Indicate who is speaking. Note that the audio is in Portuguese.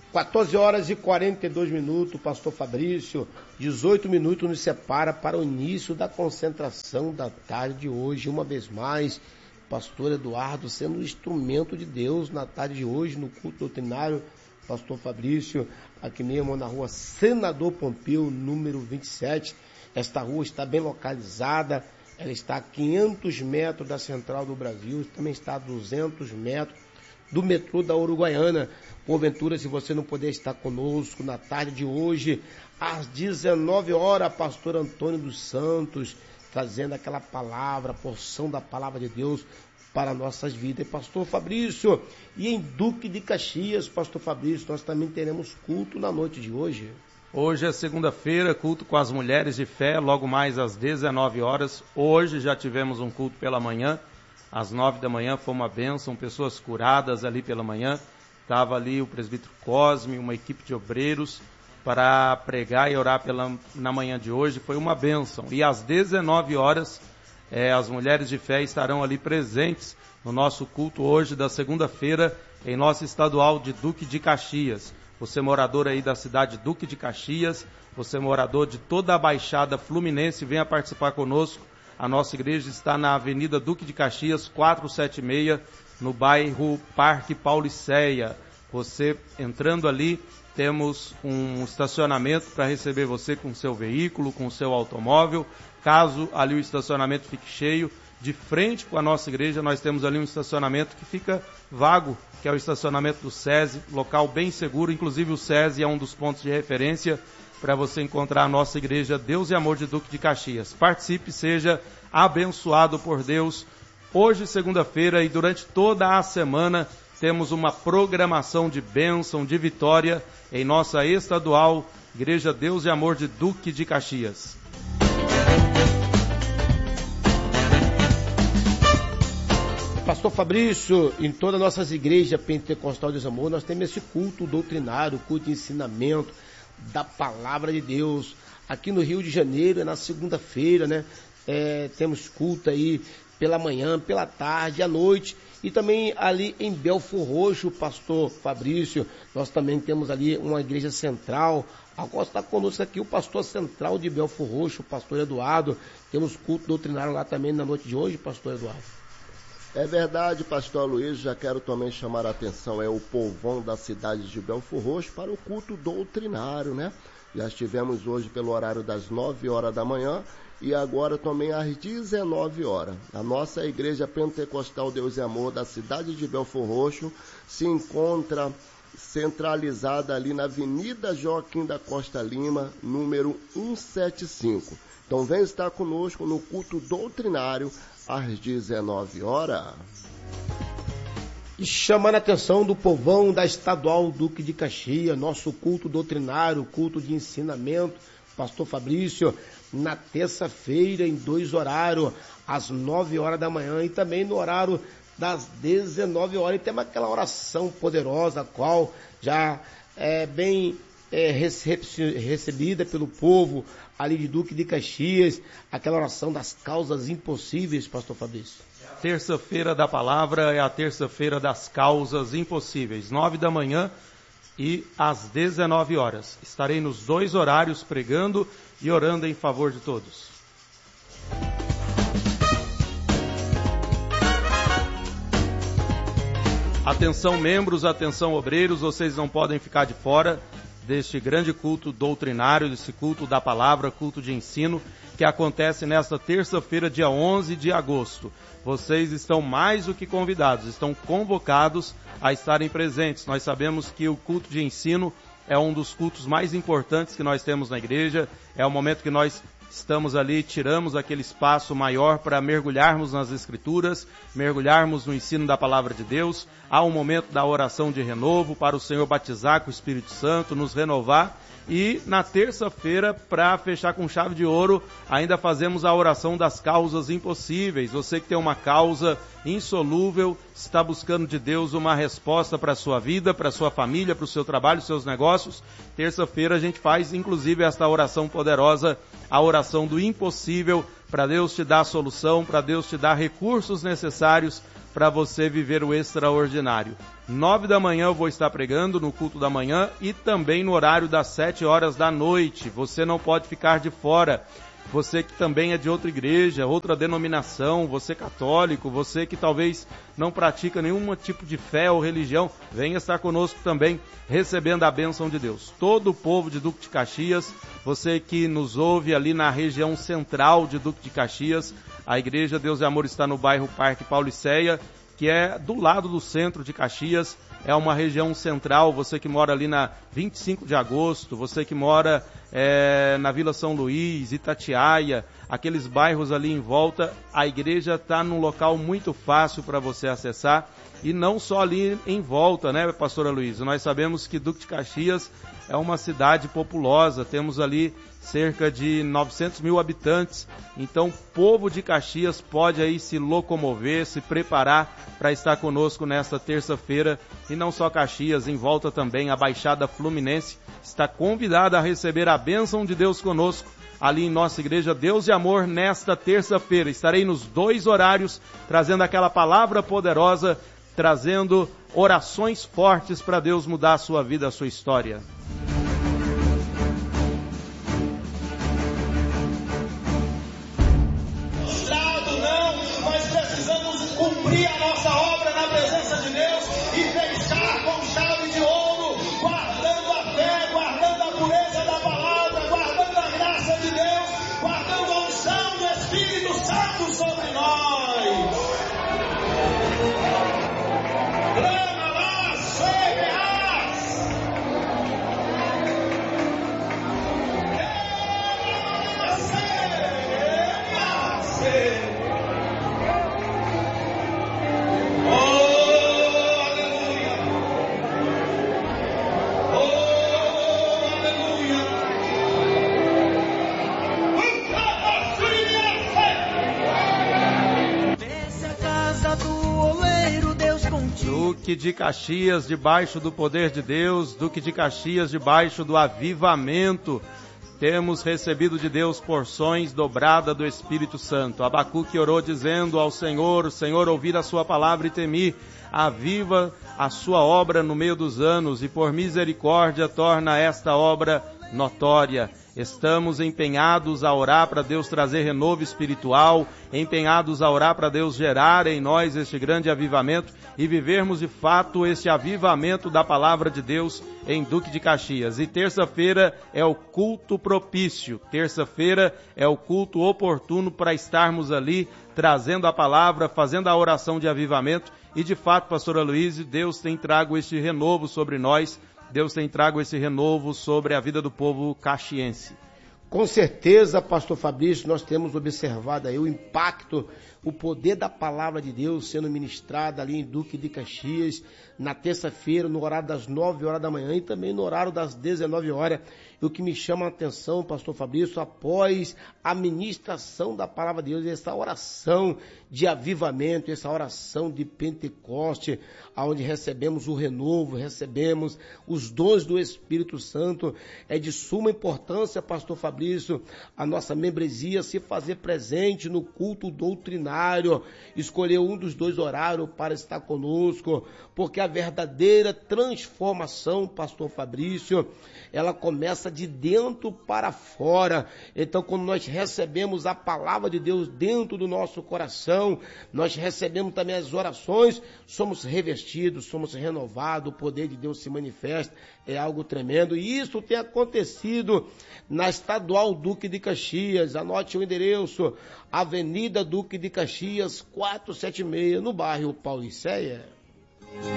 Speaker 1: 14 horas e 42 minutos, pastor Fabrício, 18 minutos nos separa para o início da concentração da tarde de hoje. Uma vez mais, pastor Eduardo sendo o instrumento de Deus na tarde de hoje, no culto doutrinário, pastor Fabrício, aqui mesmo na rua Senador Pompeu, número 27. Esta rua está bem localizada, ela está a 500 metros da Central do Brasil, também está a 200 metros do metrô da Uruguaiana. Porventura, se você não puder estar conosco na tarde de hoje, às 19 horas, pastor Antônio dos Santos, trazendo aquela palavra, a porção da palavra de Deus para nossas vidas. E pastor Fabrício, e em Duque de Caxias, pastor Fabrício, nós também teremos culto na noite de hoje.
Speaker 2: Hoje é segunda-feira, culto com as mulheres de fé, logo mais às 19 horas. Hoje já tivemos um culto pela manhã, às 9 da manhã, foi uma bênção, pessoas curadas ali pela manhã. Estava ali o presbítero Cosme, uma equipe de obreiros, para pregar e orar na manhã de hoje. Foi uma bênção. E às 19 horas, as mulheres de fé estarão ali presentes no nosso culto hoje da segunda-feira, em nossa estadual de Duque de Caxias. Você morador aí da cidade de Duque de Caxias, você morador de toda a Baixada Fluminense, venha participar conosco. A nossa igreja está na Avenida Duque de Caxias, 476, no bairro Parque Pauliceia. Você entrando ali, temos um estacionamento para receber você com seu veículo, com seu automóvel. Caso ali o estacionamento fique cheio, de frente com a nossa igreja, nós temos ali um estacionamento que fica vago, que é o estacionamento do SESI, local bem seguro. Inclusive o SESI é um dos pontos de referência para você encontrar a nossa igreja Deus e Amor de Duque de Caxias. Participe, seja abençoado por Deus. Hoje, segunda-feira, e durante toda a semana, temos uma programação de bênção, de vitória, em nossa estadual Igreja Deus e Amor de Duque de Caxias.
Speaker 1: Pastor Fabrício, em todas as nossas igrejas Pentecostal Deus e Amor, nós temos esse culto doutrinário, culto de ensinamento da Palavra de Deus. Aqui no Rio de Janeiro, é na segunda-feira, né? Temos culto aí pela manhã, pela tarde, à noite, e também ali em Belfor Roxo, pastor Fabrício, nós também temos ali uma igreja central. Agora está conosco aqui o pastor central de Belfor Roxo, o pastor Eduardo. Temos culto doutrinário lá também na noite de hoje, pastor Eduardo.
Speaker 3: É verdade, pastor Luiz, já quero também chamar a atenção, o povão da cidade de Belfor Roxo para o culto doutrinário, né? Já estivemos hoje pelo horário das 9 horas da manhã, e agora também às 19 horas. A nossa Igreja Pentecostal Deus e Amor da cidade de Belfor Roxo se encontra centralizada ali na Avenida Joaquim da Costa Lima, número 175. Então vem estar conosco no culto doutrinário às 19 horas.
Speaker 1: E chamando a atenção do povão da estadual Duque de Caxias, nosso culto doutrinário, culto de ensinamento, pastor Fabrício, na terça-feira, em 2 horários, às 9 horas da manhã e também no horário das 19 horas. E temos aquela oração poderosa, a qual já é bem recebida pelo povo ali de Duque de Caxias, aquela oração das causas impossíveis, pastor Fabrício.
Speaker 2: A terça-feira da palavra é a terça-feira das causas impossíveis, 9 da manhã e às 19 horas. Estarei nos 2 horários pregando e orando em favor de todos. Atenção membros, atenção obreiros, vocês não podem ficar de fora deste grande culto doutrinário, desse culto da palavra, culto de ensino, que acontece nesta terça-feira, dia 11 de agosto. Vocês estão mais do que convidados, estão convocados a estarem presentes. Nós sabemos que o culto de ensino é um dos cultos mais importantes que nós temos na igreja, é o momento que nós estamos ali, tiramos aquele espaço maior para mergulharmos nas Escrituras, mergulharmos no ensino da Palavra de Deus. Há um momento da oração de renovo para o Senhor batizar com o Espírito Santo, nos renovar. E na terça-feira, para fechar com chave de ouro, ainda fazemos a oração das causas impossíveis. Você que tem uma causa insolúvel, está buscando de Deus uma resposta para a sua vida, para a sua família, para o seu trabalho, seus negócios. Terça-feira a gente faz, inclusive, esta oração poderosa, a oração do impossível, para Deus te dar a solução, para Deus te dar recursos necessários para você viver o extraordinário. 9 da manhã eu vou estar pregando no culto da manhã e também no horário das 7 horas da noite. Você não pode ficar de fora. Você que também é de outra igreja, outra denominação, você católico, você que talvez não pratica nenhum tipo de fé ou religião, venha estar conosco também, recebendo a bênção de Deus. Todo o povo de Duque de Caxias, você que nos ouve ali na região central de Duque de Caxias, a Igreja Deus e Amor está no bairro Parque Pauliceia, que é do lado do centro de Caxias, é uma região central, você que mora ali na 25 de agosto, você que mora na Vila São Luís, Itatiaia, aqueles bairros ali em volta, a igreja está num local muito fácil para você acessar, e não só ali em volta, né, pastora Luiz? Nós sabemos que Duque de Caxias é uma cidade populosa, temos ali cerca de 900 mil habitantes, então o povo de Caxias pode aí se locomover, se preparar para estar conosco nesta terça-feira, e não só Caxias, em volta também a Baixada Fluminense está convidada a receber a bênção de Deus conosco, ali em nossa igreja Deus e Amor, nesta terça-feira. Estarei nos 2 horários, trazendo aquela palavra poderosa, trazendo orações fortes para Deus mudar a sua vida, a sua história.
Speaker 4: Cumprir a nossa obra na presença de Deus e fechar com chave de ouro, guardando a fé, guardando a pureza da palavra, guardando a graça de Deus, guardando a unção do Espírito Santo sobre nós. Clama lá,
Speaker 2: Duque de Caxias, debaixo do poder de Deus, Duque de Caxias, debaixo do avivamento, temos recebido de Deus porções dobradas do Espírito Santo. Abacuque orou dizendo ao Senhor, Senhor, ouvir a sua palavra e temi, aviva a sua obra no meio dos anos e por misericórdia torna esta obra notória. Estamos empenhados a orar para Deus trazer renovo espiritual, empenhados a orar para Deus gerar em nós este grande avivamento e vivermos de fato este avivamento da palavra de Deus em Duque de Caxias. E terça-feira é o culto propício, terça-feira é o culto oportuno para estarmos ali trazendo a palavra, fazendo a oração de avivamento e de fato, pastora Luiz, Deus tem trago este renovo sobre nós. Deus tem trago esse renovo sobre a vida do povo caxiense.
Speaker 1: Com certeza, pastor Fabrício, nós temos observado aí o impacto, o poder da palavra de Deus sendo ministrada ali em Duque de Caxias, na terça-feira, no horário das 9 horas da manhã e também no horário das 19 horas. E o que me chama a atenção, pastor Fabrício, após a ministração da palavra de Deus, essa oração de avivamento, essa oração de Pentecoste, onde recebemos o renovo, recebemos os dons do Espírito Santo, é de suma importância, pastor Fabrício, a nossa membresia se fazer presente no culto doutrinário, escolher um dos 2 horários para estar conosco, porque a verdadeira transformação, pastor Fabrício, ela começa de dentro para fora. Então, quando nós recebemos a palavra de Deus dentro do nosso coração, nós recebemos também as orações, somos revestidos, somos renovados, o poder de Deus se manifesta, é algo tremendo. E isso tem acontecido na Estadual Duque de Caxias. Anote o endereço, Avenida Duque de Caxias, 476, no bairro Pauliceia.